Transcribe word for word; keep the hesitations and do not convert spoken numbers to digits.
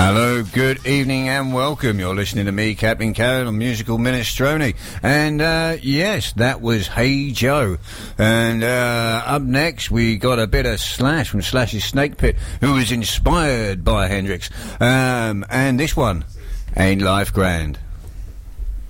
Hello, good evening and welcome. You're listening to me, Captain Carol, on Musical Minestrone. And, uh, yes, that was Hey Joe. And, uh, up next we got a bit of Slash from Slash's Snake Pit, who was inspired by Hendrix. Um, and this one, Ain't Life Grand?